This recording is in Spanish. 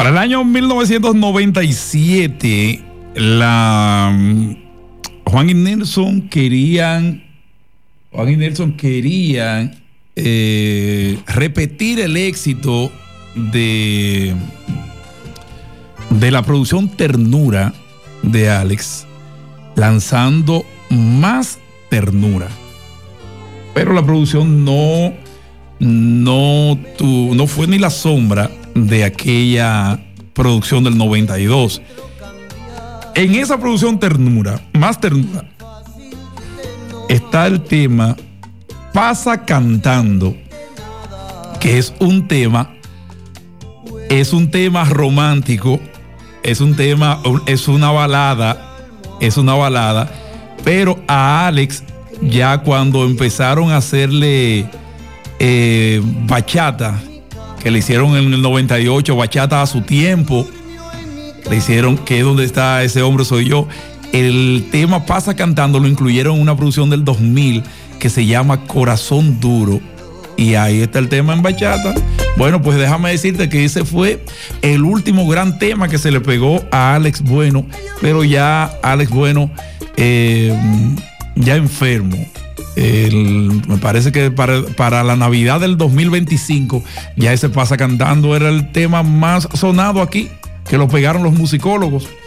Para el año 1997, Juan y Nelson querían repetir el éxito de la producción Ternura de Alex, lanzando Más Ternura. Pero la producción no fue ni la sombra de aquella producción del 92. En esa producción Ternura, Más Ternura, está el tema Pasa Cantando, que es un tema romántico, es una balada, pero a Alex, ya cuando empezaron a hacerle bachata, que le hicieron en el 98, bachata a su tiempo, le hicieron que donde está ese hombre soy yo, el tema Pasa Cantando lo incluyeron en una producción del 2000 que se llama Corazón Duro, y ahí está el tema en bachata. Bueno, pues déjame decirte que ese fue el último gran tema que se le pegó a Alex Bueno, pero ya Alex Bueno ya enfermo. Me parece que para la Navidad del 2025 ya ese Pasa Cantando era el tema más sonado aquí, que lo pegaron los musicólogos.